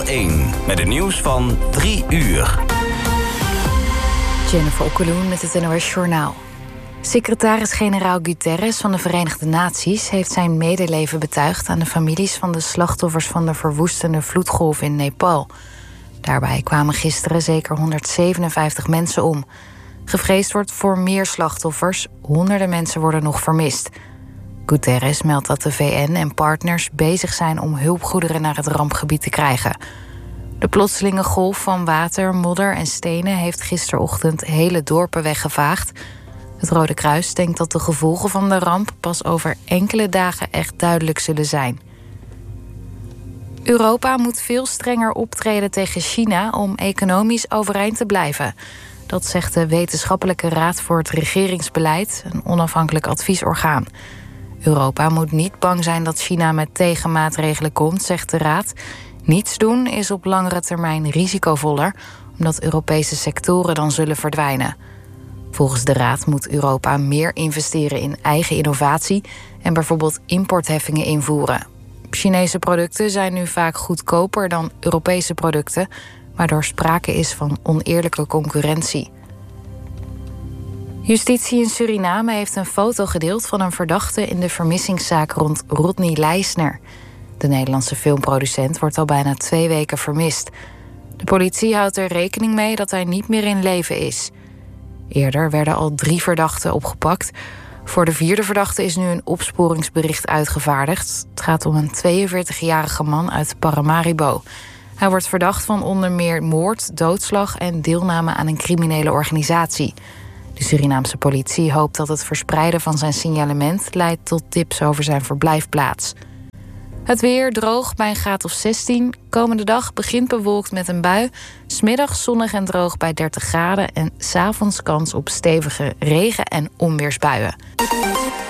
1 met het nieuws van 3 uur. Jennifer Okkeloen met het NOS Journaal. Secretaris-generaal Guterres van de Verenigde Naties heeft zijn medeleven betuigd aan de families van de slachtoffers van de verwoestende vloedgolf in Nepal. Daarbij kwamen gisteren zeker 157 mensen om. Gevreesd wordt voor meer slachtoffers. Honderden mensen worden nog vermist. Guterres meldt dat de VN en partners bezig zijn om hulpgoederen naar het rampgebied te krijgen. De plotselinge golf van water, modder en stenen heeft gisterochtend hele dorpen weggevaagd. Het Rode Kruis denkt dat de gevolgen van de ramp pas over enkele dagen echt duidelijk zullen zijn. Europa moet veel strenger optreden tegen China om economisch overeind te blijven. Dat zegt de Wetenschappelijke Raad voor het Regeringsbeleid, een onafhankelijk adviesorgaan. Europa moet niet bang zijn dat China met tegenmaatregelen komt, zegt de Raad. Niets doen is op langere termijn risicovoller, omdat Europese sectoren dan zullen verdwijnen. Volgens de Raad moet Europa meer investeren in eigen innovatie en bijvoorbeeld importheffingen invoeren. Chinese producten zijn nu vaak goedkoper dan Europese producten, waardoor sprake is van oneerlijke concurrentie. Justitie in Suriname heeft een foto gedeeld van een verdachte in de vermissingszaak rond Rodney Leisner. De Nederlandse filmproducent wordt al bijna 2 weken vermist. De politie houdt er rekening mee dat hij niet meer in leven is. Eerder werden al 3 verdachten opgepakt. Voor de 4e verdachte is nu een opsporingsbericht uitgevaardigd. Het gaat om een 42-jarige man uit Paramaribo. Hij wordt verdacht van onder meer moord, doodslag en deelname aan een criminele organisatie. De Surinaamse politie hoopt dat het verspreiden van zijn signalement leidt tot tips over zijn verblijfplaats. Het weer droog bij een graad of 16. Komende dag begint bewolkt met een bui. 's Middags zonnig en droog bij 30 graden. En 's avonds kans op stevige regen- en onweersbuien.